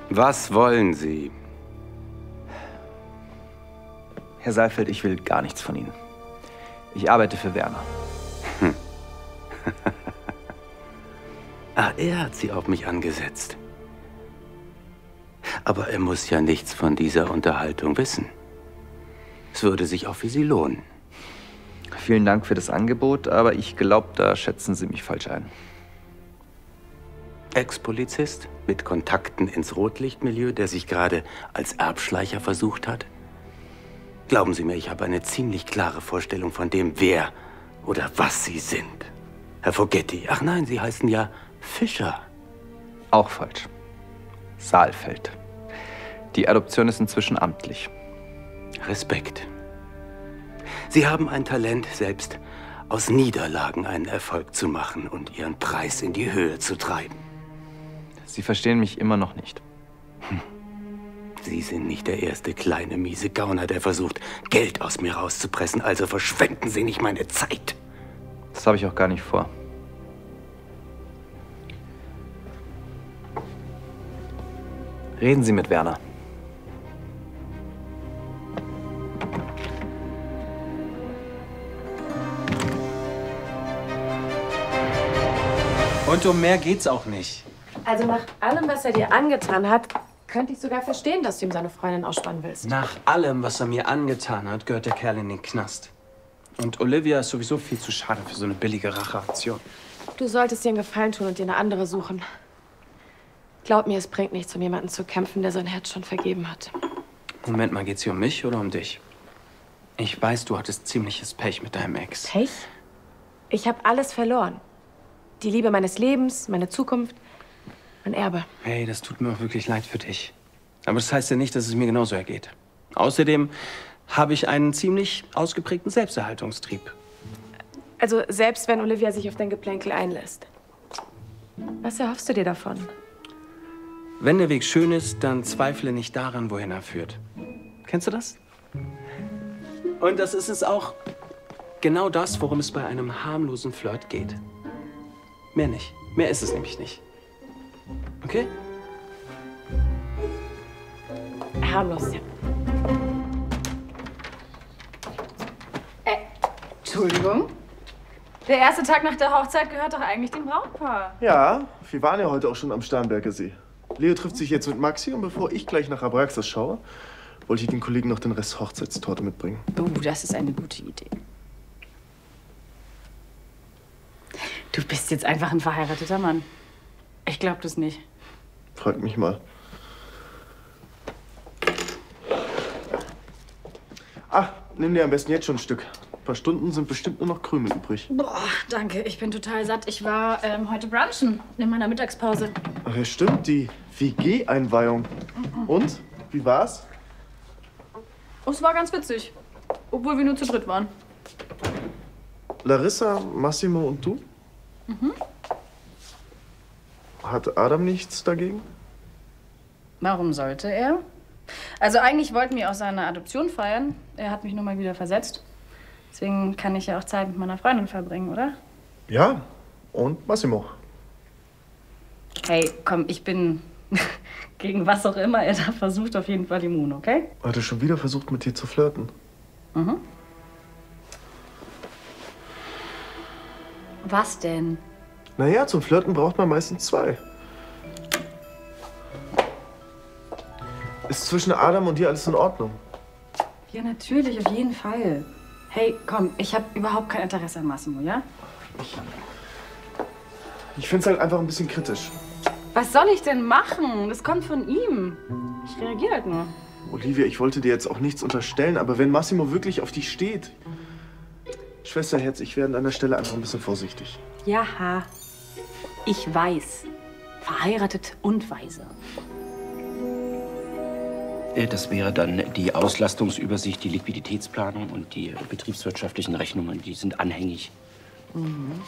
Was wollen Sie? Herr Saalfeld, ich will gar nichts von Ihnen. Ich arbeite für Werner. Ah, er hat Sie auf mich angesetzt. Aber er muss ja nichts von dieser Unterhaltung wissen. Es würde sich auch für Sie lohnen. Vielen Dank für das Angebot, aber ich glaube, da schätzen Sie mich falsch ein. Ex-Polizist mit Kontakten ins Rotlichtmilieu, der sich gerade als Erbschleicher versucht hat? Glauben Sie mir, ich habe eine ziemlich klare Vorstellung von dem, wer oder was Sie sind. Herr Fogetti. Ach nein, Sie heißen ja Fischer. Auch falsch. Saalfeld. Die Adoption ist inzwischen amtlich. Respekt. Sie haben ein Talent, selbst aus Niederlagen einen Erfolg zu machen und Ihren Preis in die Höhe zu treiben. Sie verstehen mich immer noch nicht. Sie sind nicht der erste kleine, miese Gauner, der versucht, Geld aus mir rauszupressen. Also verschwenden Sie nicht meine Zeit. Das habe ich auch gar nicht vor. Reden Sie mit Werner. Und um mehr geht's auch nicht. Also nach allem, was er dir angetan hat, könnte ich sogar verstehen, dass du ihm seine Freundin ausspannen willst. Nach allem, was er mir angetan hat, gehört der Kerl in den Knast. Und Olivia ist sowieso viel zu schade für so eine billige Racheaktion. Du solltest dir einen Gefallen tun und dir eine andere suchen. Glaub mir, es bringt nichts, um jemanden zu kämpfen, der sein Herz schon vergeben hat. Moment mal, geht's hier um mich oder um dich? Ich weiß, du hattest ziemliches Pech mit deinem Ex. Pech? Ich habe alles verloren. Die Liebe meines Lebens, meine Zukunft, mein Erbe. Hey, das tut mir auch wirklich leid für dich. Aber das heißt ja nicht, dass es mir genauso ergeht. Außerdem habe ich einen ziemlich ausgeprägten Selbsterhaltungstrieb. Also selbst wenn Olivia sich auf dein Geplänkel einlässt. Was erhoffst du dir davon? Wenn der Weg schön ist, dann zweifle nicht daran, wohin er führt. Kennst du das? Und das ist es auch genau das, worum es bei einem harmlosen Flirt geht. Mehr nicht. Mehr ist es nämlich nicht. Okay? Harmlos, ja. Entschuldigung? Der erste Tag nach der Hochzeit gehört doch eigentlich dem Brautpaar. Ja, wir waren ja heute auch schon am Starnberger See. Leo trifft sich jetzt mit Maxi und bevor ich gleich nach Abraxas schaue, wollte ich den Kollegen noch den Rest Hochzeitstorte mitbringen. Oh, das ist eine gute Idee. Du bist jetzt einfach ein verheirateter Mann. Ich glaub das nicht. Frag mich mal. Ach, nimm dir am besten jetzt schon ein Stück. Ein paar Stunden sind bestimmt nur noch Krümel übrig. Boah, danke. Ich bin total satt. Ich war heute brunchen in meiner Mittagspause. Ach ja, stimmt, die WG-Einweihung. Und? Wie war's? Oh, es war ganz witzig. Obwohl wir nur zu dritt waren. Larissa, Massimo und du? Mhm. Hat Adam nichts dagegen? Warum sollte er? Also eigentlich wollten wir auch seine Adoption feiern. Er hat mich nur mal wieder versetzt. Deswegen kann ich ja auch Zeit mit meiner Freundin verbringen, oder? Ja, und Massimo. Hey, komm, ich bin gegen was auch immer er da versucht, auf jeden Fall immun, okay? Hat er schon wieder versucht, mit dir zu flirten? Mhm. Was denn? Naja, zum Flirten braucht man meistens zwei. Ist zwischen Adam und dir alles in Ordnung? Ja, natürlich, auf jeden Fall. Hey, komm, ich habe überhaupt kein Interesse an Massimo, ja? Ich find's halt einfach ein bisschen kritisch. Was soll ich denn machen? Das kommt von ihm. Ich reagiere halt nur. Olivia, ich wollte dir jetzt auch nichts unterstellen, aber wenn Massimo wirklich auf dich steht... Schwesterherz, ich wäre an deiner Stelle einfach ein bisschen vorsichtig. Ja, ich weiß. Verheiratet und weise. Das wäre dann die Auslastungsübersicht, die Liquiditätsplanung und die betriebswirtschaftlichen Rechnungen. Die sind anhängig. Mhm.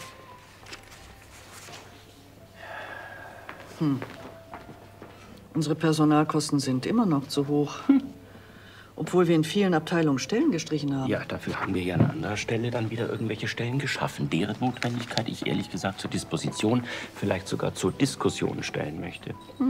Unsere Personalkosten sind immer noch zu hoch. Obwohl wir in vielen Abteilungen Stellen gestrichen haben. Ja, dafür haben wir ja an anderer Stelle dann wieder irgendwelche Stellen geschaffen, deren Notwendigkeit ich ehrlich gesagt zur Disposition, vielleicht sogar zur Diskussion stellen möchte.